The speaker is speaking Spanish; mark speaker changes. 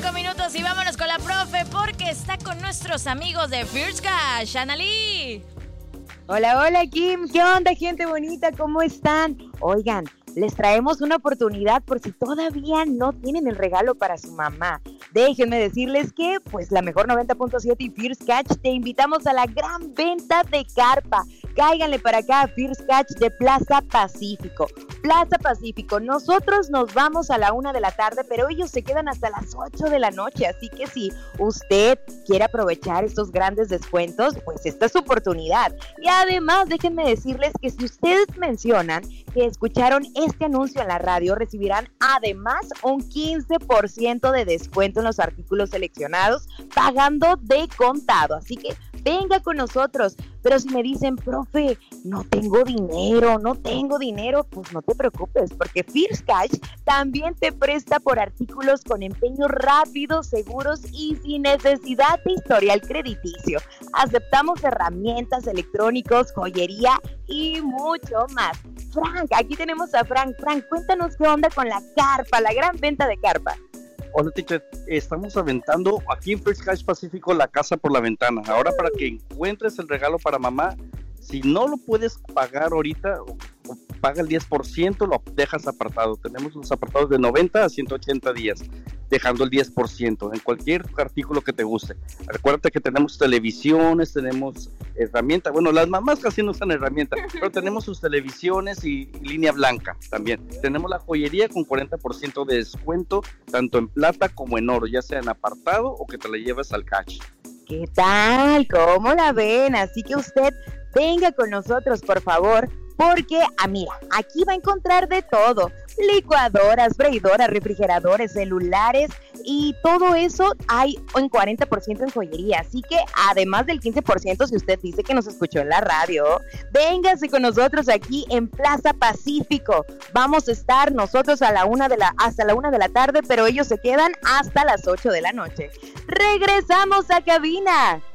Speaker 1: 5 minutos y vámonos con la profe porque está con nuestros amigos de First Cash. Analí.
Speaker 2: Hola, hola Kim, ¿qué onda gente bonita? ¿Cómo están? Oigan, les traemos una oportunidad por si todavía no tienen el regalo para su mamá. Déjenme decirles que, pues la mejor 90.7 y First Catch te invitamos a la gran venta de carpa. Cáiganle para acá a First Catch de Plaza Pacífico. Plaza Pacífico, nosotros nos vamos a la 1 de la tarde, pero ellos se quedan hasta las 8 de la noche. Así que si usted quiere aprovechar estos grandes descuentos, pues esta es su oportunidad. Y además, déjenme decirles que si ustedes mencionan que escucharon este anuncio en la radio, recibirán además un 15% de descuento en los artículos seleccionados, pagando de contado. Así que venga con nosotros. Pero si me dicen, profe, no tengo dinero, pues no te preocupes, porque First Cash también te presta por artículos con empeño rápido, seguros y sin necesidad de historial crediticio. Aceptamos herramientas, electrónicos, joyería y mucho más. Frank, aquí tenemos a Frank. Frank, cuéntanos qué onda con la carpa, la gran venta de carpa.
Speaker 3: Hola, teacher. Estamos aventando aquí en First Cash Pacífico la casa por la ventana. Ahora, para que encuentres el regalo para mamá, si no lo puedes pagar ahorita, o paga el 10%, lo dejas apartado. Tenemos los apartados de 90 a 180 días, dejando el 10% en cualquier artículo que te guste. Recuerda que tenemos televisiones, tenemos herramientas. Bueno, las mamás casi no usan herramientas, pero tenemos sus televisiones y línea blanca también. Tenemos la joyería con 40% de descuento, tanto en plata como en oro, ya sea en apartado o que te la lleves al cash.
Speaker 2: ¿Qué tal? ¿Cómo la ven? Así que usted venga con nosotros, por favor, porque, mira, aquí va a encontrar de todo. Licuadoras, freidoras, refrigeradores, celulares y todo eso hay en 40% en joyería. Así que además del 15% si usted dice que nos escuchó en la radio, véngase con nosotros aquí en Plaza Pacífico. Vamos a estar nosotros hasta la 1 de la tarde, pero ellos se quedan hasta las 8 de la noche. ¡Regresamos a cabina!